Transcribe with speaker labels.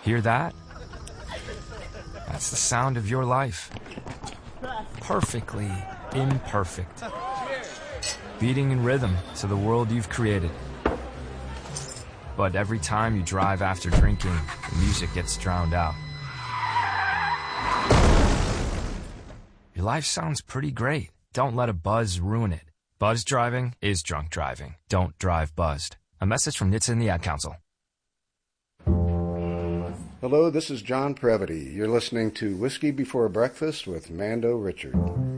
Speaker 1: Hear that? That's the sound of your life. Perfectly imperfect. Beating in rhythm to the world you've created. But every time you drive after drinking, the music gets drowned out. Your life sounds pretty great. Don't let a buzz ruin it. Buzz driving is drunk driving. Don't drive buzzed. A message from NHTSA and the Ad Council.
Speaker 2: Hello, this is John Previty. You're listening to Whiskey Before Breakfast with Mando Richard.